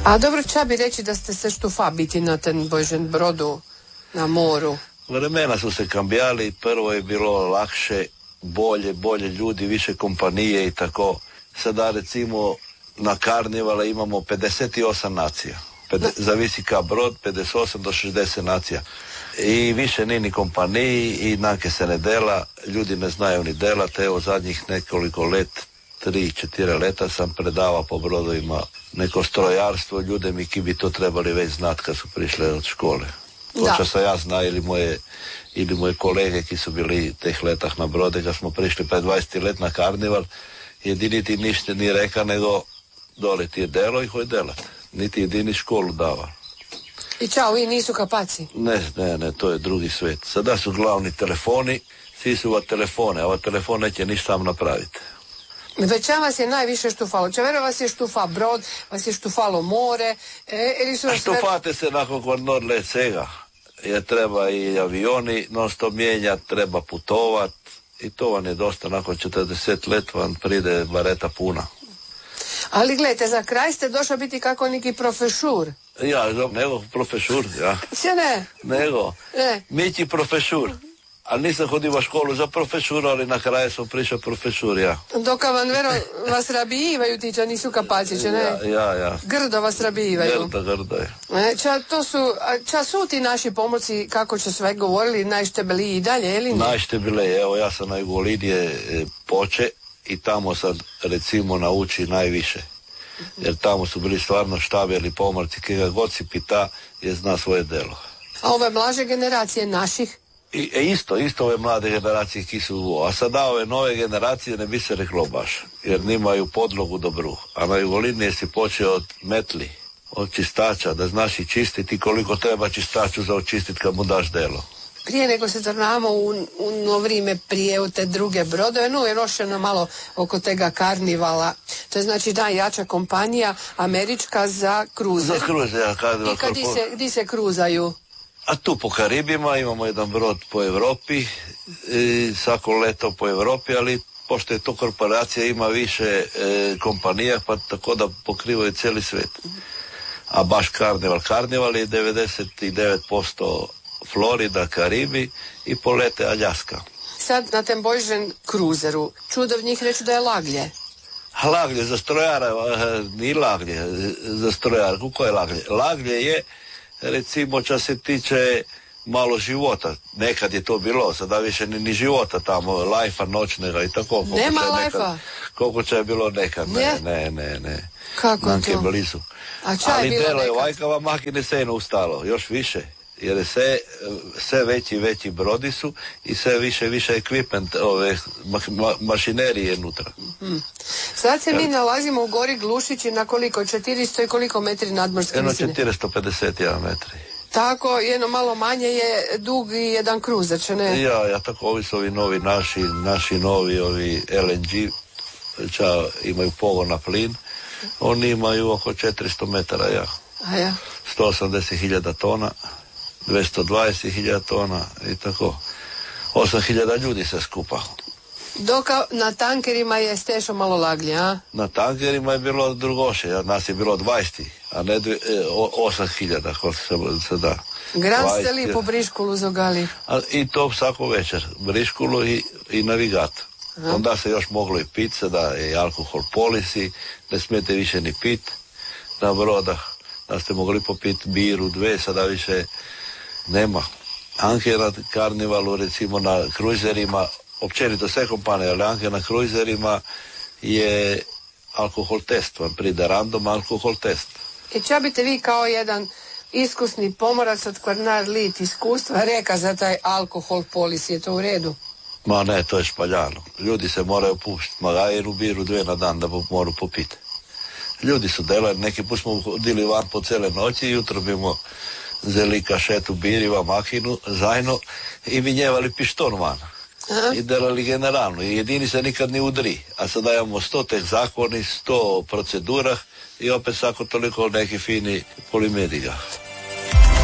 A dobro, ča bi reći da ste se štufa biti na ten Božen brodu na moru? Vremena su se kambijali, prvo je bilo lakše, bolje ljudi, više kompanije i tako. Sada recimo na karnivale imamo 58 nacija. Zavisi ka brod, 58 do 60 nacija. I više ni kompaniji i nanke se ne dela, ljudi ne znaju ni delat. Evo zadnjih nekoliko let, 3-4 leta sam predavao po brodovima neko strojarstvo, ljude mi ki bi to trebali već znati kad su prišle od škole. To što ja zna ili moje kolege ki su bili teh letah na brode, kad smo prišli pred 20 let na karnival, jedini ti ništa nije reka nego dole ti je delo i hoj delat. Niti jedini školu dava. I čao, vi nisu kapaci? Ne, to je drugi svet. Sada su glavni telefoni, svi su telefone, a telefon neće ništa sam napraviti. Već vas je najviše štufalo? Čevero vas je štufa brod, vas je štufalo more, ili su vas... Štufate se nakon kvarnor let svega. Jer treba i avioni non stop mijenjati, treba putovat i to vam je dosta, nakon 40 let vam pride bareta puna. Ali gledajte, za kraj ste došao biti kako neki profesor. Ja, nego profesor, ja. Če ne? Nego, Mići profesor. Ali nisam hodio u školu za profesura, ali na kraju sam prišao profesor, ja. Dok vam vero vas rabijivaju ti, ča nisu kapaci, če ne? Ja. Grdo vas rabijivaju. Grdo je. Ča su ti naši pomorci, kako će sve govorili, najštebeliji i dalje, ili ne? Najštebeliji, evo ja sam na Jugolidije poče i tamo sad recimo nauči najviše. Jer tamo su bili stvarno štabeli pomorci, kega god si pita je zna svoje delo. A ove mlaže generacije naših? Isto ove mlade generacije ki su, a sada ove nove generacije ne bi se reklo baš, jer nimaju podlogu dobru. A na Jugolidije si počeo od metli, od čistača, da znaš i čistiti koliko treba čistaču za očistiti kad mu daš delo. Prije nego se tornamo u vrime prije u te druge brodove, no je rošeno malo oko tega karnivala. To je znači najjača kompanija američka za kruze. Za kruze, ja. I gdje se kruzaju? A tu po Karibima imamo jedan brod po Europi, svako leto po Europi, ali pošto je to korporacija ima više kompanija, pa tako da pokrivaju cijeli svijet. A baš karnival je 99% Florida, Karibi i polete Aljaska. Sad na tem Božen kruzeru, čudo v njih reći da je laglje. Laglje za strojara, nije laglje za strojara. Kako je laglje? Laglje je, recimo, ča se tiče malo života. Nekad je to bilo, sada više ni života tamo, lajfa noćnega i tako. Nema lajfa? Koliko će je bilo nekad? Ne. Kako Nanke to? Blizu. A ča je bilo nekad? Ali delo je vajkava makine sejno ustalo, još više. Jer je sve veći brodi su i sve više equipment, mašinerije unutra. Sad se mi nalazimo u gori Glušići na koliko? 400 i koliko metri nadmorske visine? 451 metri. Tako, jedno malo manje je dug i jedan kruzer, če ne? Ja, tako ovi su ovi novi naši novi ovi LNG, imaju pogon na plin, oni imaju oko 400 metara, ja. A ja? 180.000 tona. 220.000 tona i tako. 8.000 ljudi se skupa. Dok na tankerima je stešo malo laglje, a? Na tankerima je bilo drugoše, nas je bilo 20, a ne 8.000, kako se da. Gran ste li po Briškulu zogali? I to svako večer, Briškulu i navigat. Onda se još moglo i pit, sada je alkohol polisi, ne smijete više ni pit na brodah, da ste mogli popit biru, 2, sada više nema. Anke na karnivalu, recimo na kruzerima, općenito sve kompanije, ali anke na kruzerima je alkohol test, vam pride random alkohol test. I ča biste vi kao jedan iskusni pomorac od Kvarnar lit iskustva reka za taj alkohol polis, je to u redu? Ma ne, to je špaljano. Ljudi se moraju puštiti, jednu biru 2 na dan da moru popiti. Ljudi su delali, neki put smo hodili van po cele noći i jutro bimo zeli kašetu biriva, makinu, zajno i vinjevali pišton van. I delali generalno. I jedini se nikad ni udri. A sada imamo 100 teh zakoni, 100 procedurah i opet svako toliko neki fini polimediga.